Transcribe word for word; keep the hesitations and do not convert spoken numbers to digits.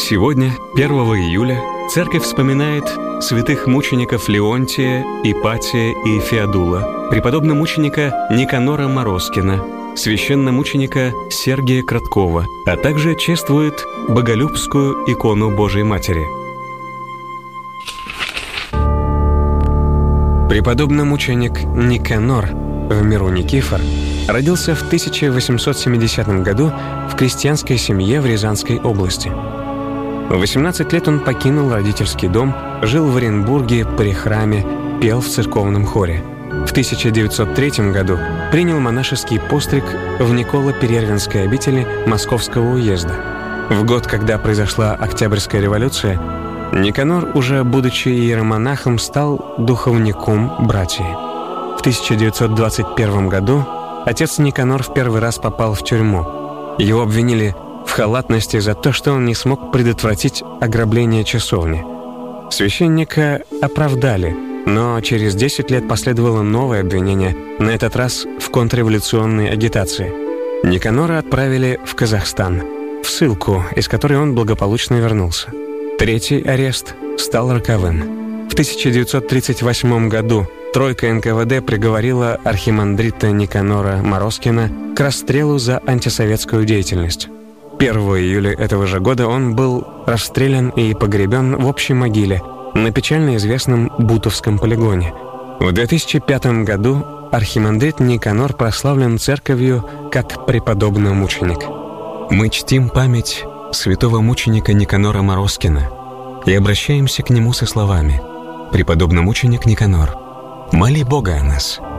Сегодня, первого июля, Церковь вспоминает святых мучеников Леонтия, Ипатия и Феодула, преподобно-мученика Никанора Мороскина, священномученика Сергия Краткова, а также чествует Боголюбскую икону Божией Матери. Преподобно-мученик Никанор, в миру Никифор, родился в тысяча восемьсот семидесятом году в крестьянской семье в Рязанской области. В восемнадцать лет он покинул родительский дом, жил в Оренбурге при храме, пел в церковном хоре. В тысяча девятьсот третьем году принял монашеский постриг в Николо-Перервинской обители Московского уезда. В год, когда произошла Октябрьская революция, Никанор, уже будучи иеромонахом, стал духовником братии. В тысяча девятьсот двадцать первом году отец Никанор в первый раз попал в тюрьму. Его обвинили в халатности за то, что он не смог предотвратить ограбление часовни. Священника оправдали, но через десять лет последовало новое обвинение, на этот раз в контрреволюционной агитации. Никанора отправили в Казахстан, в ссылку, из которой он благополучно вернулся. Третий арест стал роковым. В тысяча девятьсот тридцать восьмом году тройка эн ка вэ дэ приговорила архимандрита Никанора Мороскина к расстрелу за антисоветскую деятельность. первого июля этого же года он был расстрелян и погребен в общей могиле на печально известном Бутовском полигоне. В две тысячи пятом году архимандрит Никанор прославлен церковью как преподобно-мученик. Мы чтим память святого мученика Никанора Мороскина и обращаемся к нему со словами: «Преподобно-мученик Никанор, моли Бога о нас».